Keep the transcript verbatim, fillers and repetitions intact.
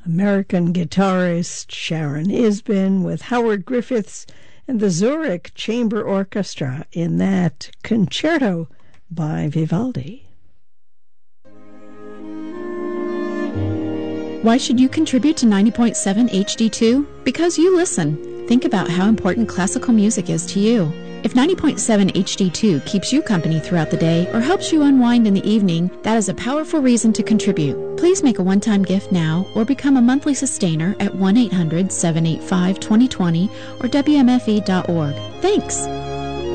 American guitarist Sharon Isbin with Howard Griffiths and the Zurich Chamber Orchestra in that concerto by Vivaldi. Why should you contribute to ninety point seven H D two? Because you listen. Think about how important classical music is to you. If ninety point seven H D two keeps you company throughout the day or helps you unwind in the evening, that is a powerful reason to contribute. Please make a one-time gift now or become a monthly sustainer at one eight hundred seven eight five two zero two zero or W M F E dot org. Thanks!